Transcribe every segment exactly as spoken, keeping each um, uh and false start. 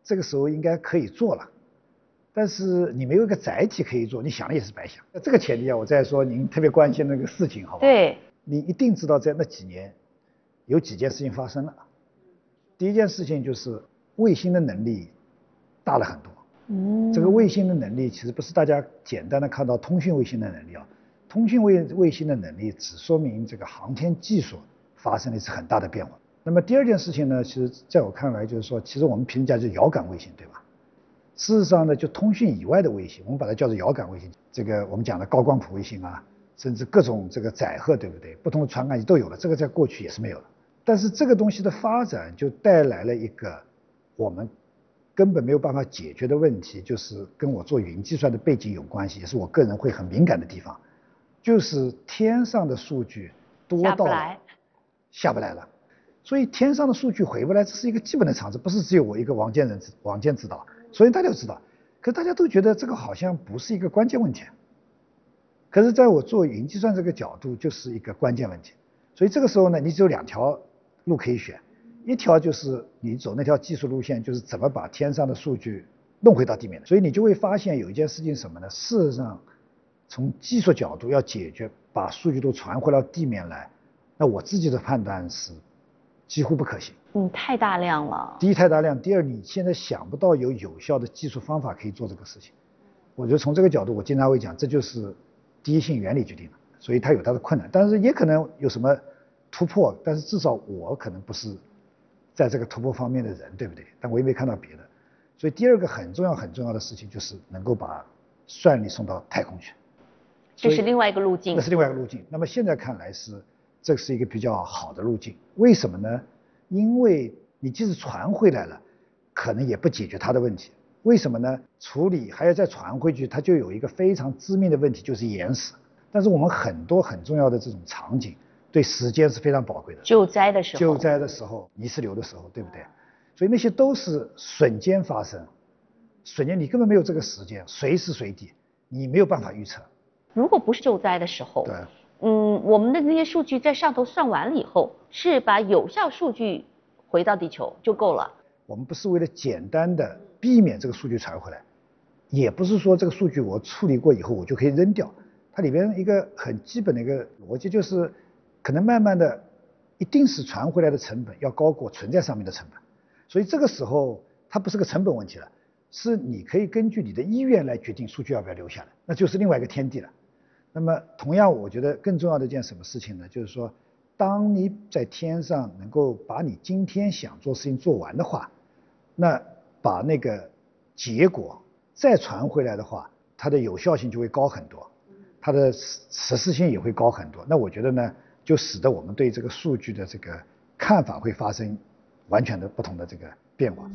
这个时候应该可以做了，但是你没有一个载体可以做，你想了也是白想。在这个前提下，我再说您特别关心那个事情，好吧？ 对， 你一定知道在那几年有几件事情发生了。第一件事情就是卫星的能力大了很多。嗯，这个卫星的能力其实不是大家简单的看到通讯卫星的能力啊，通讯卫卫星的能力只说明这个航天技术发生了一次很大的变化。那么第二件事情呢，其实在我看来就是说，其实我们评价就是遥感卫星，对吧？事实上呢，就通讯以外的卫星，我们把它叫做遥感卫星。这个我们讲的高光谱卫星啊，甚至各种这个载荷，对不对？不同的传感器都有了，这个在过去也是没有的。但是这个东西的发展就带来了一个我们根本没有办法解决的问题，就是跟我做云计算的背景有关系，也是我个人会很敏感的地方，就是天上的数据多到了下不来了。所以天上的数据回不来，这是一个基本的常识，不是只有我一个王建人王建知道，所以大家都知道。可是大家都觉得这个好像不是一个关键问题，可是在我做云计算这个角度就是一个关键问题。所以这个时候呢，你只有两条路可以选，一条就是你走那条技术路线，就是怎么把天上的数据弄回到地面。所以你就会发现有一件事情什么呢？事实上，从技术角度要解决把数据都传回到地面来，那我自己的判断是几乎不可行。 嗯，太大量了。 第一，太大量；第二，你现在想不到有有效的技术方法可以做这个事情。我觉得从这个角度，我经常会讲，这就是第一性原理决定的，所以它有它的困难，但是也可能有什么突破，但是至少我可能不是在这个突破方面的人，对不对？但我也没看到别的。所以第二个很重要很重要的事情就是能够把算力送到太空去， 这是另外一个路径。 那是另外一个路径。那么现在看来是这是一个比较好的路径。为什么呢？因为你即使传回来了，可能也不解决它的问题。为什么呢？处理还要再传回去，它就有一个非常致命的问题，就是延时。但是我们很多很重要的这种场景，对时间是非常宝贵的。 救灾的时候， 救灾的时候，泥石流的时候，对不对？所以那些都是瞬间发生，瞬间你根本没有这个时间，随时随地你没有办法预测。 如果不是救灾的时候， 对， 嗯，我们的那些数据在上头算完了以后，是把有效数据回到地球就够了。 我们不是为了简单的避免这个数据传回来，也不是说这个数据我处理过以后我就可以扔掉。它里边一个很基本的一个逻辑就是，可能慢慢的，一定是传回来的成本要高过存在上面的成本，所以这个时候它不是个成本问题了，是你可以根据你的意愿来决定数据要不要留下来，那就是另外一个天地了。那么同样，我觉得更重要的一件什么事情呢？就是说，当你在天上能够把你今天想做事情做完的话，那把那个结果再传回来的话，它的有效性就会高很多，它的实施性也会高很多。那我觉得呢，就使得我们对这个数据的这个看法会发生完全的不同的这个变化。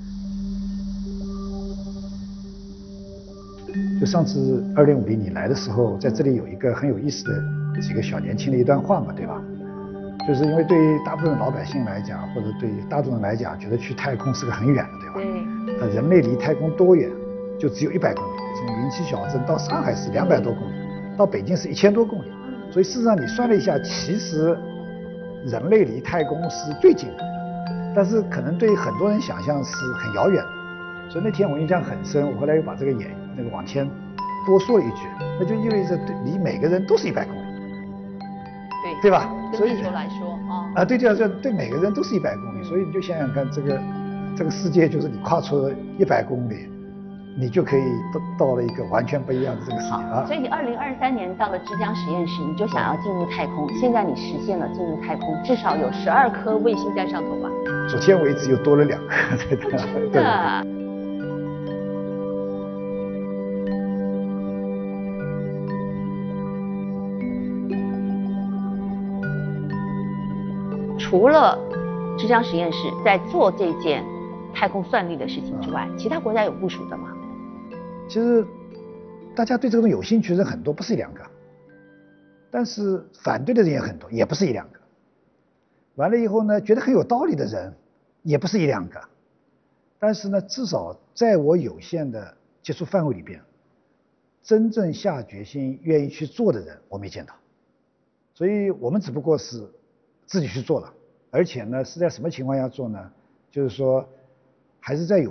就上次二零五零你来的时候，在这里有一个很有意思的几个小年轻的一段话嘛，对吧？就是因为对于大部分老百姓来讲，或者对于大众人来讲，觉得去太空是个很远的，对吧？ 对。 那人类离太空多远？就只有一百公里，从云栖小镇到上海是两百多公里，到北京是一千多公里。所以事实上你算了一下，其实人类离太空是最近的，但是可能对于很多人想象是很遥远的。所以那天我印象很深，我后来又把这个演那个往前多说了一句，那就意味着对离每个人都是一百公里， 对对吧？所以对地球来说啊， 啊，对对啊，这对每个人都是一百公里，所以你就想想看，这个这个世界就是你跨出了一百公里，你就可以到到了一个完全不一样的这个世界啊。 所以你二零二三年到了浙江实验室，你就想要进入太空，现在你实现了进入太空，至少有十二颗卫星在上头吧？ 昨天为止又多了两颗在这。 真的。除了浙江实验室在做这件太空算力的事情之外，其他国家有部署的吗？ 其实大家对这个东西有兴趣的人很多，不是一两个，但是反对的人也很多，也不是一两个。完了以后呢，觉得很有道理的人也不是一两个，但是呢，至少在我有限的接触范围里边，真正下决心愿意去做的人我没见到，所以我们只不过是自己去做了。而且呢，是在什么情况下做呢？就是说，还是在有